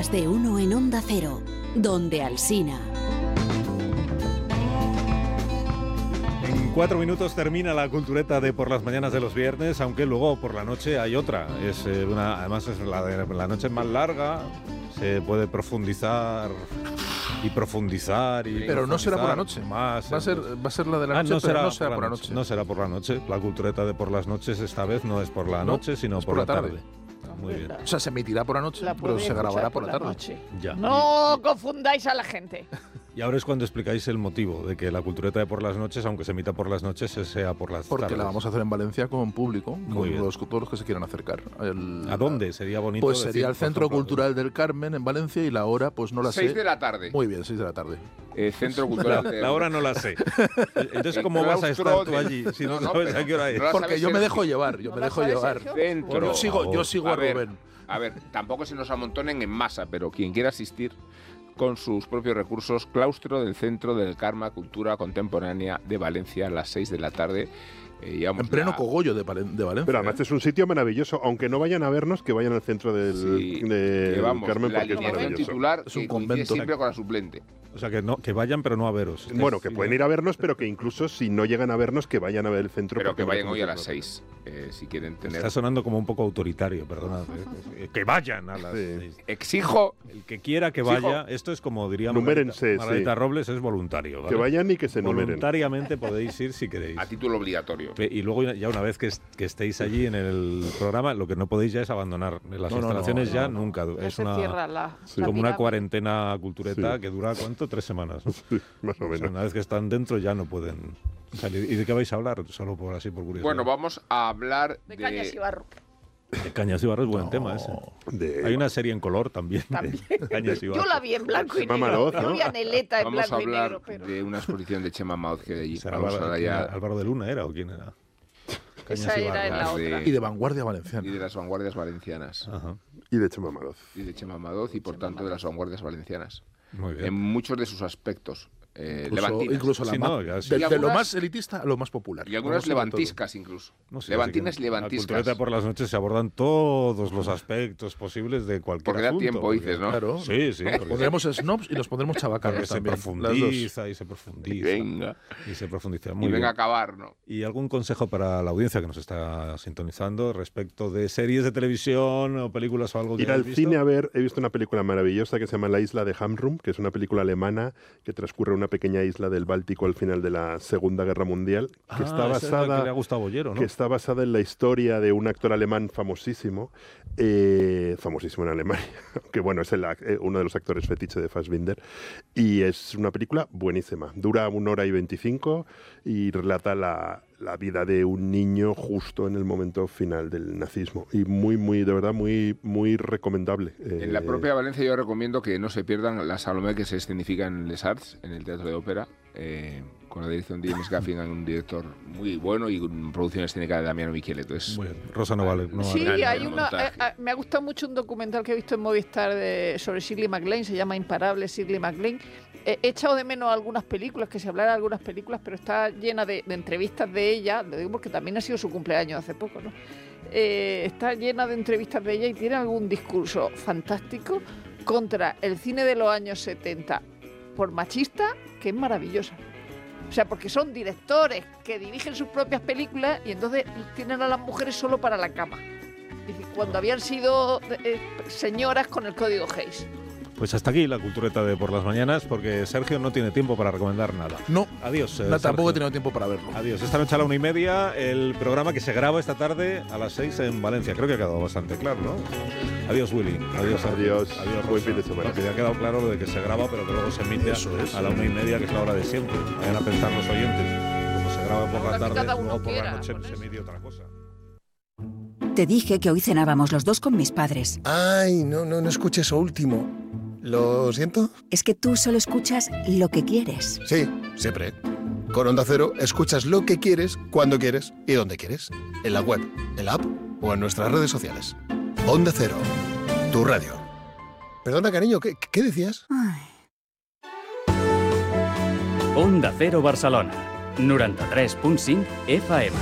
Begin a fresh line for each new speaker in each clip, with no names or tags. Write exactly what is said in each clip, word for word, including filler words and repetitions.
Más de uno en Onda Cero, donde Alsina.
En cuatro minutos termina la cultureta de por las mañanas de los viernes, aunque luego por la noche hay otra. Es eh, una, además es la de la noche es más larga, se puede profundizar y profundizar y
pero no será por la noche.
Más
va a ser va a ser la de la
ah,
noche,
no
pero
será
no será
por la noche. No será por la noche. La cultureta de por las noches esta vez no es por la noche, no, sino por, por la tarde. tarde. Muy bien.
O sea, se emitirá por la noche, la pero se grabará por la tarde. Noche.
Ya.
No confundáis a la gente.
Y ahora es cuando explicáis el motivo de que la cultureta de por las noches, aunque se emita por las noches, sea por las
Porque
tardes.
la vamos a hacer en Valencia con público, Muy con los, todos los que se quieran acercar. El,
¿A dónde? Sería bonito.
Pues
decir,
sería el Centro
ejemplo,
Cultural del Carmen en Valencia y la hora, pues no la sé.
seis de la tarde.
Muy bien, seis de la tarde.
Eh, Centro Cultural.
La, la hora no la sé. Entonces, ¿cómo vas a estar tú allí si no, no sabes no, a qué hora es?
No Porque yo me dejo llevar, yo
¿No
me dejo llevar.
Centro.
Yo sigo, yo sigo a, a Rubén.
Ver, a ver, tampoco se nos amontonen en masa, pero quien quiera asistir con sus propios recursos, claustro del Centro del Karma Cultura Contemporánea de Valencia a las seis de la tarde. Eh,
en pleno la... cogollo de, Valen- de Valencia.
Pero además ¿eh? es un sitio maravilloso, aunque no vayan a vernos, que vayan al centro del,
sí,
de
vamos,
Carmen,
la
porque es maravilloso.
Titular
es un
que
convento
siempre con la suplente.
O sea, que no que vayan, pero no a veros.
Bueno, que pueden ir a vernos, pero que incluso si no llegan a vernos, que vayan a ver el centro.
Pero que vayan hoy a las seis, eh, si quieren tener...
Está sonando como un poco autoritario, perdona. eh, que vayan a las sí. seis.
Exijo...
El que quiera que
exijo,
vaya, esto es como diría
Numérense,
Margarita
sí.
Robles, es voluntario. ¿vale?
Que vayan y que se numeren.
Voluntariamente podéis ir si queréis.
A título obligatorio.
Y luego ya una vez que, que estéis allí en el programa, lo que no podéis ya es abandonar las no, instalaciones no, no, ya no, nunca.
Ya
es una,
la,
sí.
la
como una cuarentena cultureta sí. que dura, ¿cuánto? Tres semanas. ¿no?
Sí, más o menos.
O sea, una vez que están dentro ya no pueden salir. ¿Y de qué vais a hablar? Solo por así, por curiosidad.
Bueno, vamos a hablar
de...
de...
Cañas y Barro.
De Cañas y Barro es buen
no,
tema ese.
De...
Hay una serie en color también.
¿También?
Cañas y Barro.
Yo la vi en blanco y negro.
Maloz, ¿no?
Yo vi a Neleta en
vamos
blanco
a hablar
y negro. Pero...
de una exposición de Chema Maoz que de allí.
¿Será
Vamos
Álvaro,
a ya...
Álvaro de Luna era o quién era?
Cañas Esa y era en la otra.
Y de Vanguardia Valenciana.
Y de las Vanguardias Valencianas.
Ajá.
Y de Chema Madoz.
Y de Chema Madoz y por Chema tanto Madoz. De las Vanguardias Valencianas.
Muy bien.
En muchos de sus aspectos. Eh,
incluso, incluso la
sí,
más,
no,
de,
algunas,
de lo más elitista a lo más popular.
Y algunas levantiscas incluso.
No sé,
Levantinas y levantiscas.
La por las noches se abordan todos los aspectos posibles de cualquier
Porque da
asunto,
tiempo,
porque,
dices, ¿no?
Claro.
Sí, sí.
Pondremos snobs y los pondremos chabacanos también.
Se profundiza y se profundiza.
Y venga.
Y se profundiza. Muy
y venga
bien.
a acabar, ¿no?
¿Y algún consejo para la audiencia que nos está sintonizando respecto de series de televisión o películas o algo que
Ir al
visto?
cine a ver, he visto una película maravillosa que se llama La Isla de Hamrum, que es una película alemana que transcurre en una pequeña isla del Báltico al final de la Segunda Guerra Mundial, que
ah,
está basada,
esa es la que le ha gustado Bollero, ¿no?
que está basada en la historia de un actor alemán famosísimo, eh, famosísimo en Alemania, que bueno, es el, eh, uno de los actores fetiche de Fassbinder, y es una película buenísima. Dura una hora y veinticinco y relata la, la vida de un niño justo en el momento final del nazismo. Y muy, muy, de verdad, muy, muy recomendable. Eh,
en la propia Valencia yo recomiendo que no se pierdan la Salomé que se escenifica en Les Arts, en el Teatro de Ópera, eh, con la dirección de James Gaffigan, un director muy bueno, y con producción escénica de Damiano Micheletto. Es
muy bien. Rosa no vale. No
sí,
vale.
hay una, eh, me ha gustado mucho un documental que he visto en Movistar de, sobre Shirley MacLaine, se llama Imparable Shirley MacLaine. Eh, he echado de menos algunas películas, que se hablara de algunas películas, pero está llena de, de entrevistas de ella, lo digo porque también ha sido su cumpleaños hace poco, ¿no? Eh, está llena de entrevistas de ella y tiene algún discurso fantástico contra el cine de los años setenta por machista, que es maravillosa. O sea, porque son directores que dirigen sus propias películas y entonces tienen a las mujeres solo para la cama. Cuando habían sido eh, señoras con el código Hays.
Pues hasta aquí la cultureta de por las mañanas, porque Sergio no tiene tiempo para recomendar nada.
No.
Adiós.
Eh, no, tampoco he tenido tiempo para verlo.
Adiós. Esta noche a la una y media, el programa que se graba esta tarde a las seis en Valencia. Creo que ha quedado bastante claro, ¿no? Adiós, Willy. Adiós,
adiós.
Adiós,
buen fin de semana.
Porque ya ha quedado claro lo de que se graba, pero que luego se emite
Eso es.
a la una y media, que es la hora de siempre. Vayan a pensar los oyentes. Como se graba por la tarde, luego por la noche se emite otra cosa.
Te dije que hoy cenábamos los dos con mis padres.
Ay, no, no, no escuché eso último. ¿Lo siento?
Es que tú solo escuchas lo que quieres.
Sí, siempre. Con Onda Cero escuchas lo que quieres, cuando quieres y donde quieres. En la web, en la app o en nuestras redes sociales. Onda Cero, tu radio. Perdona, cariño, ¿qué, qué decías?
Ay.
Onda Cero Barcelona, noranta-tres punt cinc F M.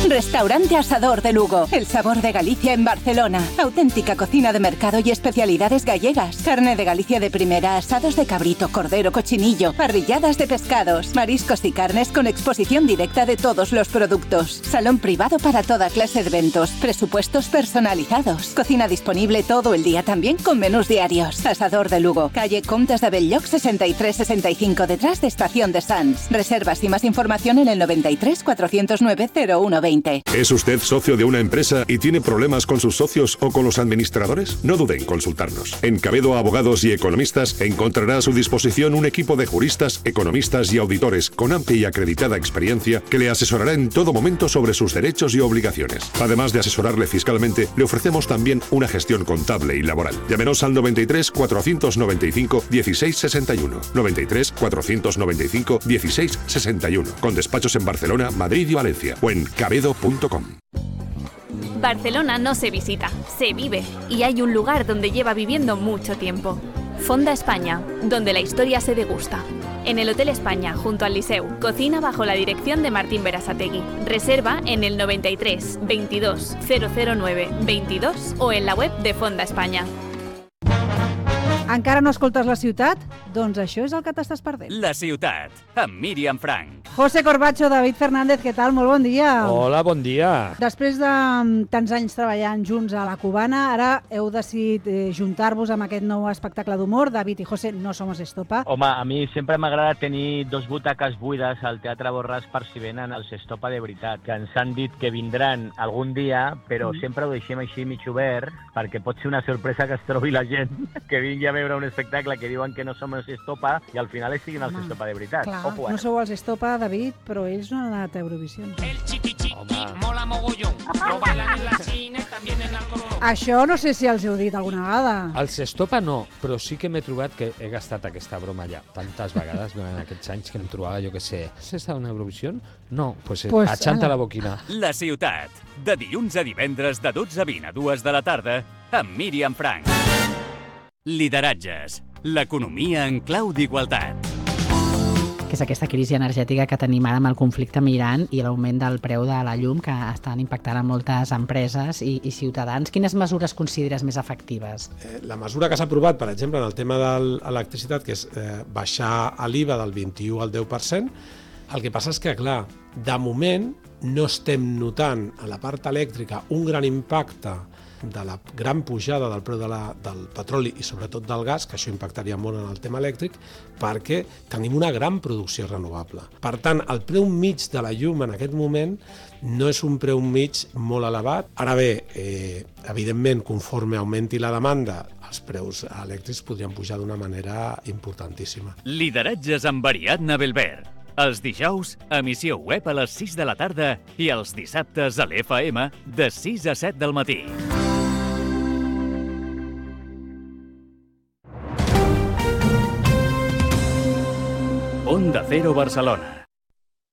Restaurante Asador de Lugo. El sabor de Galicia en Barcelona. Auténtica cocina de mercado y especialidades gallegas. Carne de Galicia de primera, asados de cabrito, cordero, cochinillo, parrilladas de pescados, mariscos y carnes con exposición directa de todos los productos. Salón privado para toda clase de eventos. Presupuestos personalizados. Cocina disponible todo el día también con menús diarios. Asador de Lugo. Calle Comtes de Bell-lloc sesenta y tres sesenta y cinco detrás de Estación de Sants. Reservas y más información en el noventa y tres, cuatrocientos nueve, cero uno veinte.
¿Es usted socio de una empresa y tiene problemas con sus socios o con los administradores? No dude en consultarnos. En Cabedo Abogados y Economistas encontrará a su disposición un equipo de juristas, economistas y auditores con amplia y acreditada experiencia que le asesorará en todo momento sobre sus derechos y obligaciones. Además de asesorarle fiscalmente, le ofrecemos también una gestión contable y laboral. Llámenos al noventa y tres, cuatrocientos noventa y cinco, dieciséis sesenta y uno. noventa y tres, cuatrocientos noventa y cinco, dieciséis sesenta y uno. Con despachos en Barcelona, Madrid y Valencia. O en cabedo punto com.
Barcelona no se visita, se vive. Y hay un lugar donde lleva viviendo mucho tiempo. Fonda España, donde la historia se degusta. En el Hotel España, junto al Liceu, cocina bajo la dirección de Martín Berasategui. Reserva en el noventa y tres, veintidós, cero cero nueve, veintidós o en la web de Fonda España.
Encara no escoltes La Ciutat? Doncs això és el que t'estàs perdent.
La Ciutat, amb Míriam Frank.
José Corbacho, David Fernández, què tal? Molt bon dia.
Hola, bon dia.
Després de tants anys treballant junts a la Cubana, ara heu decidit eh, juntar-vos amb aquest nou espectacle d'humor. David i José, no somos Estopa.
Home, a mi sempre m'agrada tenir dos butaques buides al Teatre Borràs per si venen els Estopa de veritat, que ens han dit que vindran algun dia, però mm. sempre ho deixem així mig obert, perquè pot ser una sorpresa que es trobi la gent que vingui a veure un espectacle que diuen que no som els Estopa i al final siguin els Home, Estopa de veritat.
Clar, Opo, no sou els Estopa, David, però ells no han anat a Eurovisió. El chiqui chiqui mola mogollón. Lo bailan en la China, también en el Colorado. Això no sé si els heu dit alguna vegada.
Els Estopa no, però sí que m'he trobat que he gastat aquesta broma ja tantes vegades durant aquests anys que em trobava, jo que sé, has estat en Eurovisió? No, pues, pues achanta la boquina.
La Ciutat, de dilluns a divendres de dotze a vint a dues de la tarda, amb Míriam Frank. Lideratges, l'economia en clau d'igualtat.
Que és aquesta crisi energètica que tenim ara amb el conflicte amb Iran i l'augment del preu de la llum que estan impactant a moltes empreses i, i ciutadans. Quines mesures consideres més efectives?
Eh, la mesura que s'ha aprovat, per exemple, en el tema de l'electricitat, que és eh, baixar l'I V A del vint-i-u al deu per cent, el que passa és que, clar, de moment no estem notant a la part elèctrica un gran impacte de la gran pujada del preu de la, del petroli i sobretot del gas, que això impactaria molt en el tema elèctric, perquè tenim una gran producció renovable. Per tant, el preu mig de la llum en aquest moment no és un preu mig molt elevat. Ara bé, eh, evidentment, conforme augmenti la demanda, els preus elèctrics podrien pujar d'una manera importantíssima.
Lideratges amb Ariadna Belver. Els dijous, emissió web a les sis de la tarda i els dissabtes a l'F M de sis a set del matí. Onda Cero Barcelona.